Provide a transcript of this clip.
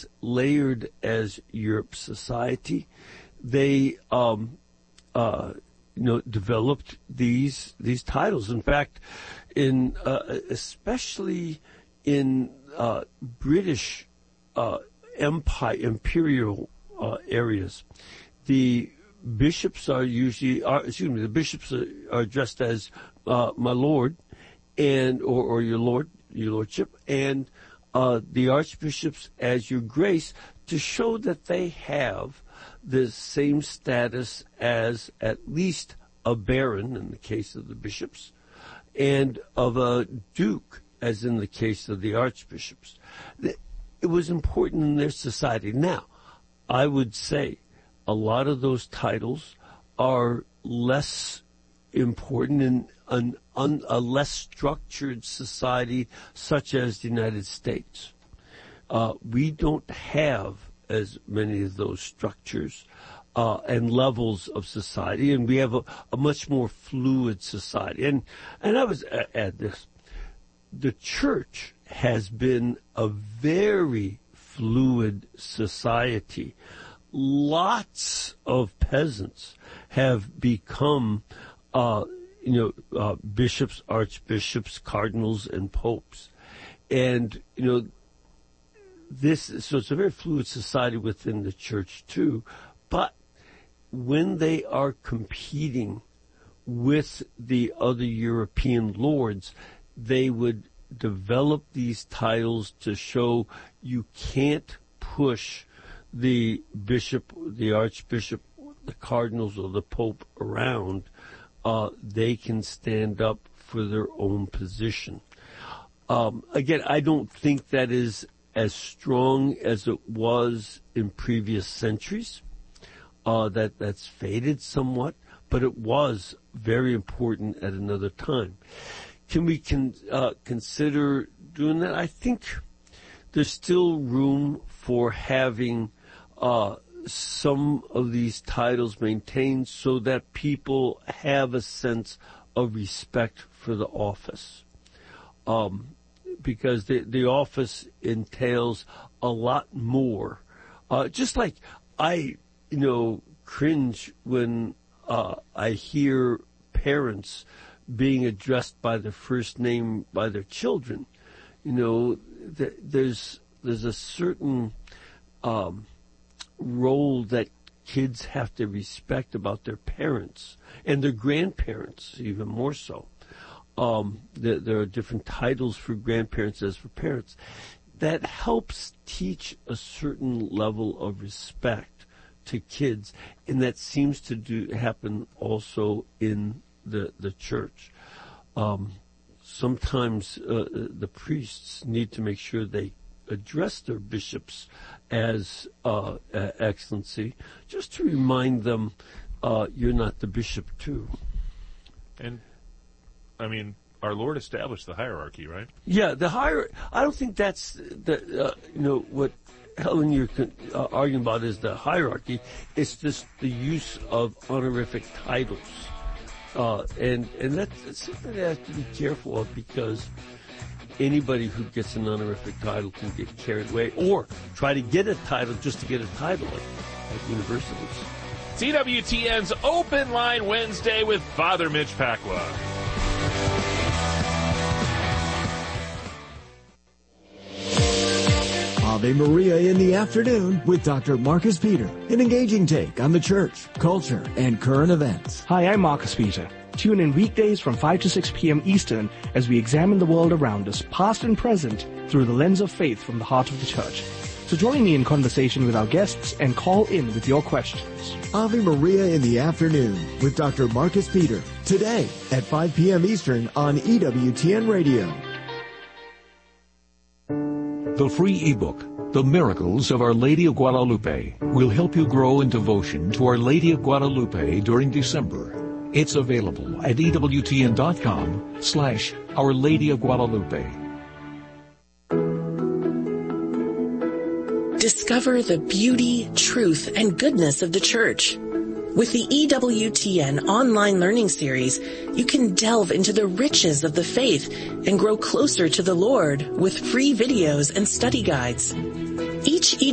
as layered as Europe's society. They, developed these titles. In fact, especially in British imperial areas, the bishops are addressed as my lord, or your lordship, and the archbishops as your grace, to show that they have the same status as at least a baron in the case of the bishops, and of a duke as in the case of the archbishops. It was important in their society. Now, I would say a lot of those titles are less important in a less structured society such as the United States. We don't have as many of those structures and levels of society, and we have a much more fluid society. And I was add this: the church has been a very fluid society. Lots of peasants have become, bishops, archbishops, cardinals, and popes, and so it's a very fluid society within the church too. But when they are competing with the other European lords, they would develop these titles to show you can't push the bishop, the archbishop, the cardinals, or the pope around. They can stand up for their own position. Again, I don't think that is as strong as it was in previous centuries. That's faded somewhat, but it was very important at another time. Can we consider doing that? I think there's still room for having some of these titles maintained so that people have a sense of respect for the office. Because the office entails a lot more. Just like I, cringe when I hear parents being addressed by their first name by their children. There's a certain role that kids have to respect about their parents and their grandparents, even more so. There are different titles for grandparents as for parents. That helps teach a certain level of respect to kids, and that seems to happen also in the church. Sometimes the priests need to make sure they address their bishops as excellency, just to remind them you're not the bishop too. And I mean, our Lord established the hierarchy, right? Yeah, I don't think that's what Helen you're arguing about is the hierarchy. It's just the use of honorific titles, and that's something they have to be careful of, because anybody who gets an honorific title can get carried away or try to get a title just to get a title, like universities. CWTN's Open Line Wednesday with Father Mitch Pacwa. Ave Maria in the afternoon with Dr. Marcus Peter, an engaging take on the church, culture, and current events. Hi, I'm Marcus Peter. Tune in weekdays from 5 to 6 p.m. Eastern as we examine the world around us, past and present, through the lens of faith from the heart of the church. So join me in conversation with our guests and call in with your questions. Ave Maria in the afternoon with Dr. Marcus Peter, today at 5 p.m. Eastern on EWTN Radio. The free ebook, The Miracles of Our Lady of Guadalupe, will help you grow in devotion to Our Lady of Guadalupe during December. It's available at EWTN.com/Our Lady of Guadalupe. Discover the beauty, truth, and goodness of the Church. With the EWTN online learning series, you can delve into the riches of the faith and grow closer to the Lord with free videos and study guides. Each